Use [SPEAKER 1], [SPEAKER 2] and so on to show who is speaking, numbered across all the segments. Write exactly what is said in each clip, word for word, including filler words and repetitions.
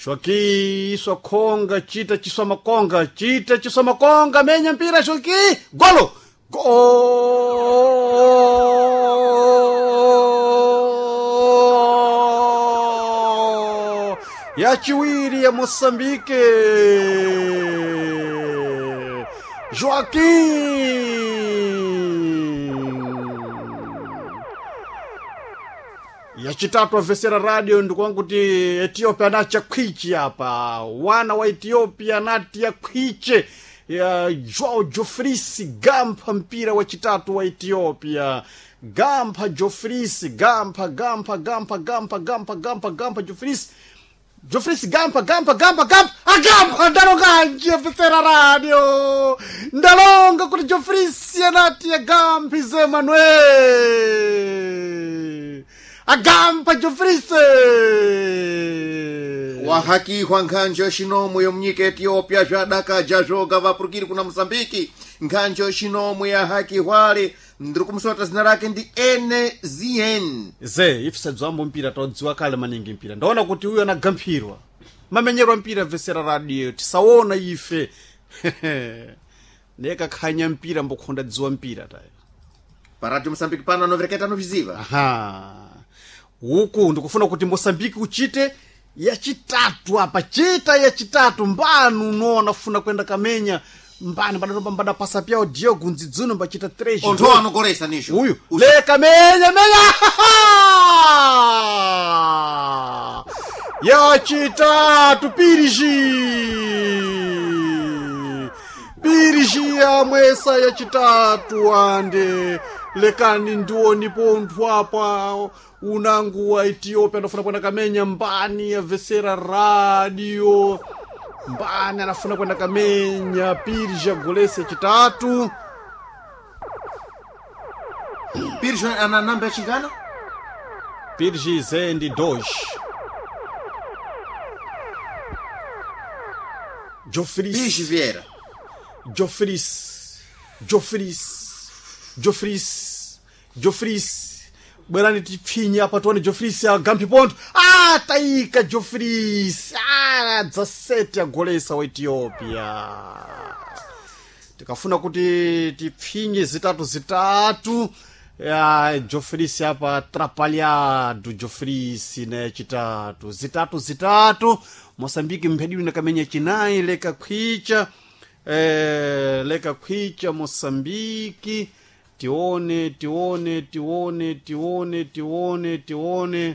[SPEAKER 1] Shoki sokonga chita chisoma konga chita chisoma konga menya mpira Shoki golo go ya chiwiri ya Moçambique Joaquim ya chitatu avesera radio ndikuwa kuti Ethiopia nacha kwichi hapa wana wa Ethiopia natia kwiche ya Joao Jofrisi Gampa mpira wa chitatu wa Ethiopia Gampa Jofrisi Gampa Gampa Gampa Gampa Gampa Gampa Gampa Jofrisi Jofrisi Gampa Gampa Gampa Gampa Gampa ndalonga njia avesera radio ndalonga kuti Jofrisi anatia Gampi ze Manuel Agampa Jofrisi
[SPEAKER 2] wahaki hwankanjo shinomu yomnyika Ethiopia jadaka jajoga vapurukiri kuna Mozambiki nkanjo shinomu ya haki hwale ndrukumsota zina lake ndi N Z N
[SPEAKER 1] ze ifisa dzambo mpira todziwa kale maningi mpira ndaona kuti huyo anagampirwa mamenyero mpira vesera radio tisaona ife neka khanya mpira mbokhonda dziwa mpira tayo
[SPEAKER 2] paradio Mozambiki pano novereketa noviziva
[SPEAKER 1] aha huku ndikufuna kuti Mozambiki uchite ya chitatu hapa chita ya chitatu mbanu unoona funa kwenda kamenya mbani badanomba mbada pasa pyao Diogo Nzidzino mbachita treasure
[SPEAKER 2] onto anogolesa nisho
[SPEAKER 1] uyu le kamenya menya ya chitatu Pirigi Pirigi ya mwesa ya chitatu ande lekani ndioni ponthu apa unangu wa Ethiopia anafuna kwenda kamenya mbani ya vesera radio mbani anafuna kwenda kamenya Pirigi golese chitatu
[SPEAKER 2] Pirigi ana namba chingana
[SPEAKER 1] Pirigi zendi dois Jofris
[SPEAKER 2] Pirigi Vieira
[SPEAKER 1] Jofris Jofris Jofris Jofris bwerani tipfinye apa tuone Jofris ya Gampi ponto ah taika Jofris ah dzaseti ya golesa wa Ethiopia tikafuna kuti tipfinye zitatu zitatu ya Jofris hapa atrapalhado Jofris ne chitatu zitatu zitatu Moçambique mphedini nakamenya chinayi leka khwicha eh leka khwicha Moçambique tione tione tione tione tione tione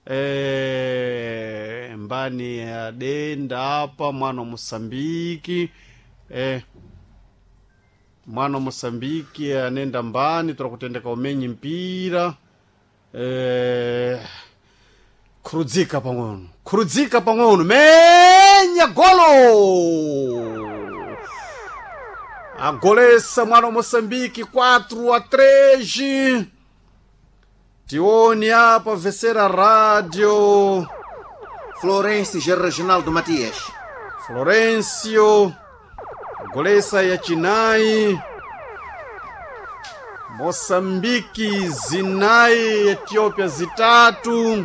[SPEAKER 1] eh mbani ya denda hapa mwana Moçambique eh mwana Moçambique anenda mbani turakutendeka umenyi mpira eh khurudzika pang'ono khurudzika pang'ono menya golo agolesa mwana Moçambique quatro a três tione hapa vesera radio
[SPEAKER 2] Florencio Reginaldo Matias
[SPEAKER 1] Florencio golesa ya chinayi Moçambique zinayi Ethiopia zitatu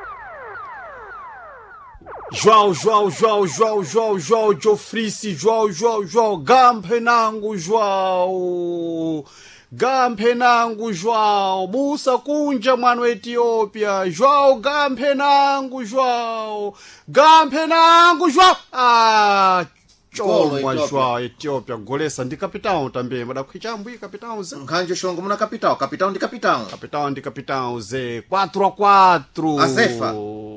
[SPEAKER 1] João, João, João, João, João, João, Jofrisi, João, João, João, Gampenango, João, Gampenango, João, Musa kunja mwana wa Ethiopia, João, Gampenango, João, Gampenango, João, ah, chomwa João, Ethiopia, golesa ndi capitão também, mada kuchambu i capitão ze.
[SPEAKER 2] Nkanjo shongo muna capitão, capitão ndi capitão.
[SPEAKER 1] Capitão ndi capitão ze, quatro a quatro.
[SPEAKER 2] Azefa.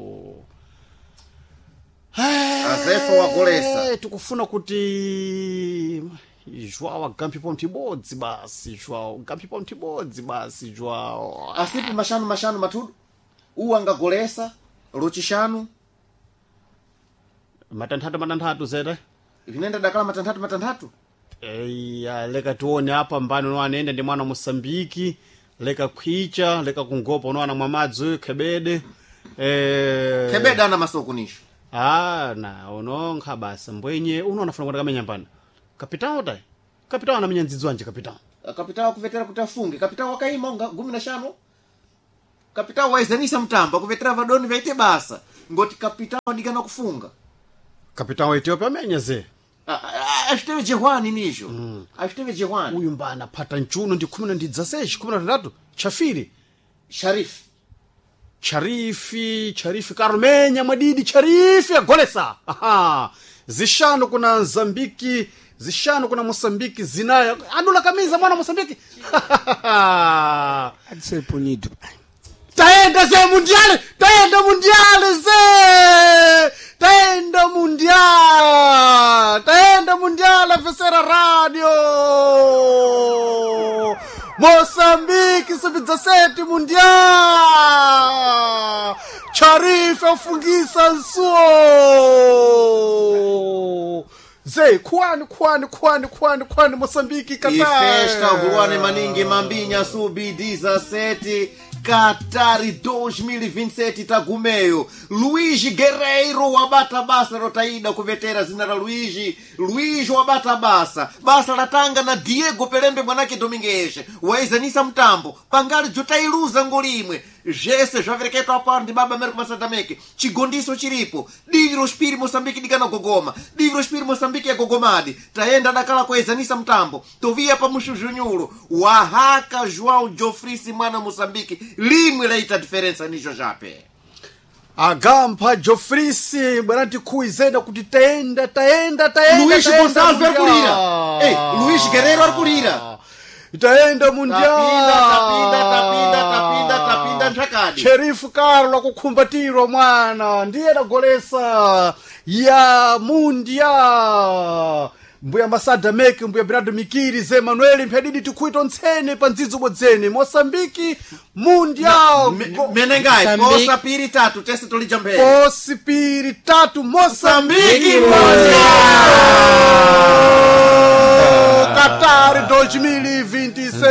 [SPEAKER 2] Azefa wa golesa
[SPEAKER 1] tukufuna kuti Joao Gampi ponto ibodzi basi Joao Gampi ponto ibodzi basi Joao
[SPEAKER 2] asipi mashanu mashanu matudu uwanga golesa ruchishanu
[SPEAKER 1] matanthatu matanthatu zere
[SPEAKER 2] vinenda dakala matanthatu matanthatu
[SPEAKER 1] eya leka tuone hapa mbani no anaenda ndi mwana Moçambique leka khwicha leka kungopa no ana mwamadzi Khebede eh
[SPEAKER 2] Khebede ana masoko nisho
[SPEAKER 1] ah na unonkha basa mbwenye unoona funa kwenda kamenya mpana kapitao dai kapitao anamenya ndzidzo anje kapitao
[SPEAKER 2] kapitao kuvetera kutafunge kapitao wakaima unga kumi na tano kapitao waizanisa mtamba kuvetera vadoni vaite basa ngoti kapitao ndikana kufunga
[SPEAKER 1] kapitão wa Ethiopia amenyeze
[SPEAKER 2] achiteve jehwani nicho mm. achiteve jehwani
[SPEAKER 1] uyu mba anapata nchuno ndi khumi na ndi dzaseji khumi na tandatu chafiri
[SPEAKER 2] Sharifi
[SPEAKER 1] Charifi Charifi Karmenya Madidi Charifi agolesa aha zishano kuna Mozambiki zishano kuna Mosambiki zinaya anula kamiza mwana Mosambiki
[SPEAKER 3] adise punido
[SPEAKER 1] taenda ze mundiale taenda mundiale ze taenda mundial taenda mundial Avesera Radio Mosambiki sub dezessete mundial Charifi afungisa nsuo ze kwani kwani kwani kwani kwani Mosambiki Qatar
[SPEAKER 2] ifesta huane maningi mambinya sub dezessete Qatar dois mil e vinte e sete tagumeyo Luiz Guerreiro wabata basa rotaida kuvetera zina la Luiz Luiz wabata basa basa latanga na Diego Pelembe mwanake Domingues waizanisa mtambo pangali jutailuza ngolimwe jese zvavereketo apano ndi baba Américo Masadameke chigondiso chiripo diviro spiri Mosambiki dikana gogoma diviro spiri Mosambiki ya gogomadi taenda dakala kuezanisa mtambo tovia pa mushujunyulo wahaka João Jofrisi mwana Mosambiki limwe laita diferença nicho jape
[SPEAKER 1] agampa Jofrisi bwanati kuizenda kuti taenda taenda taenda
[SPEAKER 2] Luiz Gonçalves arkulira eh Luiz Guerreiro arkulira
[SPEAKER 1] itaenda mundial
[SPEAKER 2] tapinda tapinda tapinda tapinda tapinda nchakadi
[SPEAKER 1] Sherifu Carlo akukumbatirwa mwana ndiye dagolesa ya mundial mbuya Masada Meke mbuya Brado Mikiri ze Manuel mpedidi tukuito ntsene panzidzo bodzene Mosambiki mundial
[SPEAKER 2] me, menengai posa piri tatu tese tolijambele
[SPEAKER 1] posi piri tatu Mosambiki
[SPEAKER 2] mundial
[SPEAKER 1] Qatar dois mil e vinte e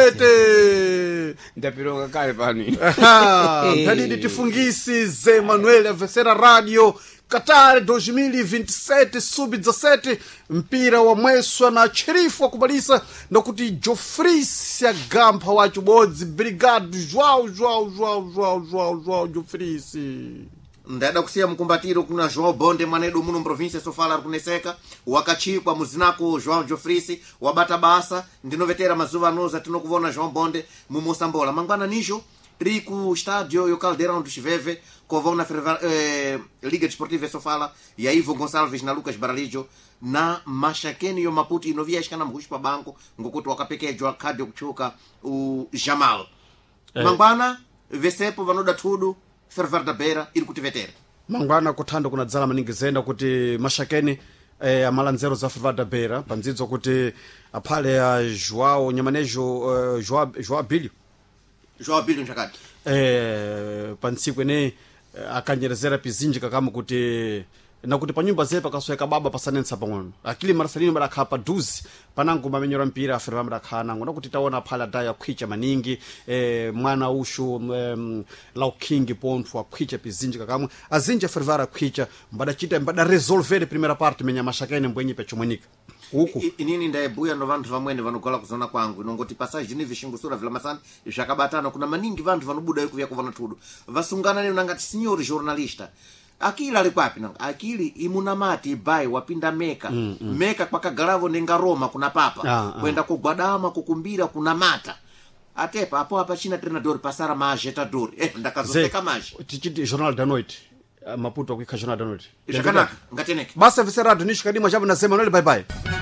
[SPEAKER 1] sete
[SPEAKER 3] ndapiroka kale pani
[SPEAKER 1] mpedidi tifungisi ze Manuel Avesera Radio Qatar dois mil e vinte e sete sub dezessete mpira wa mweswa na Cherifu wakubalisa na kuti Jofrisi agampa wacho bodzi brigado João João João João João João Jofrisi
[SPEAKER 2] ndada kusiya mkumbatiro kuna João Bonde mwanedu muno província sofala kuneseka wakachikwa muzinako João Jofrisi wabata basa ndinovetera mazuva anoza tinokuvona João Bonde mumosambola mangwana nicho riku estádio yo Caldeirão do Chiveve kovona eh, Liga Desportiva Sofala ya Ivo Gonçalves na Lucas Baralijo na mashakeni yo Maputo inovia ishikana mhushi pa banco ngokuti wakapekejwa kadi kuchuka u Jamal eh. Mangwana vesepo vanoda tudu Ferver da Beira iri kutivetera
[SPEAKER 1] mangwana kuthanda kuna dzala maningi zenda kuti mashakeni eh, amalanzero za Ferver da Beira panzidzo kuti aphale ya João Nyamanejo uh, João João Bilho
[SPEAKER 2] João Bilho nchakati
[SPEAKER 1] eh pantsiku ene akanyerezera pizinji kakamu kuti nakuti panyumba zepa kasweka baba pasanensa pang'ono akili marasalini madakhapa duzi panangu mamenyora mpira afirwa madakhana ngo nakuti taona phala daya khwicha maningi eh mwana ushu um, lau king pontfu akhwicha pizinji kakamwe azinja fervara khwicha mbadachita mbada resolver primeira parte menya mashakene mbwenye pechomwenika uku
[SPEAKER 2] inini ndaebuya no vantu vamwene vanogola kuzona kwangu inongoti passage ni vishingusura vila masani zvakabatana kuna maningi vantu vanobuda yekuvya kuvana tudo vasungana neno nangati signori journalista akili ali kwapi nanga akili imunamati bai wapinda meka mm, mm. meka kwakagalavo nenga Roma kuna papa ah, kwenda ah. kugwadama kukumbira kuna mata atepa hapo hapa china treinador pasara majetador eh ndakazoseka maji
[SPEAKER 1] tichiti journal da noite Maputo kwika journal da noite
[SPEAKER 2] ikanaka ngateneke
[SPEAKER 1] basa Avesera Radio nishikadimwa jabu nasema nole bye bye